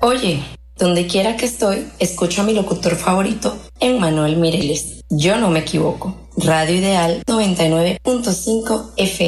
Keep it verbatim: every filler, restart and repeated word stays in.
Oye, donde quiera que estoy, escucho a mi locutor favorito, Emmanuel Mireles. Yo no me equivoco. Radio Ideal noventa y nueve punto cinco F M.